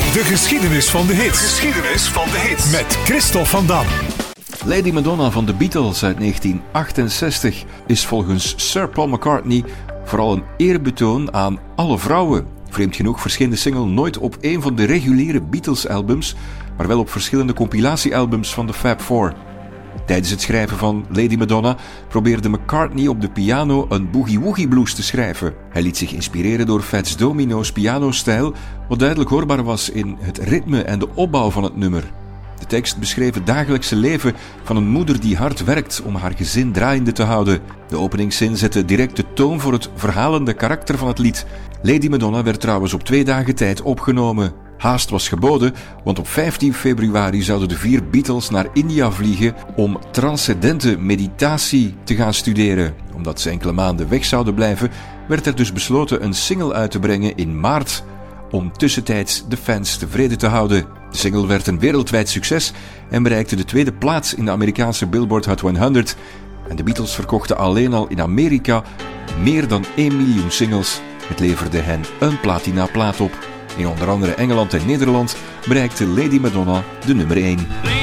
De geschiedenis van de hits. Geschiedenis van de hits. Met Christophe van Dam. Lady Madonna van de Beatles uit 1968 is volgens Sir Paul McCartney vooral een eerbetoon aan alle vrouwen. Vreemd genoeg verscheen de single nooit op een van de reguliere Beatles-albums, maar wel op verschillende compilatiealbums van de Fab Four. Tijdens het schrijven van Lady Madonna probeerde McCartney op de piano een boogie-woogie blues te schrijven. Hij liet zich inspireren door Fats Domino's pianostijl, wat duidelijk hoorbaar was in het ritme en de opbouw van het nummer. De tekst beschreef het dagelijkse leven van een moeder die hard werkt om haar gezin draaiende te houden. De openingszin zette direct de toon voor het verhalende karakter van het lied. Lady Madonna werd trouwens op 2 dagen tijd opgenomen. Haast was geboden, want op 15 februari zouden de 4 Beatles naar India vliegen om transcendente meditatie te gaan studeren. Omdat ze enkele maanden weg zouden blijven, werd er dus besloten een single uit te brengen in maart om tussentijds de fans tevreden te houden. De single werd een wereldwijd succes en bereikte de 2e plaats in de Amerikaanse Billboard Hot 100. En de Beatles verkochten alleen al in Amerika meer dan 1 miljoen singles. Het leverde hen een platinaplaat op. In onder andere Engeland en Nederland bereikte Lady Madonna de nummer 1.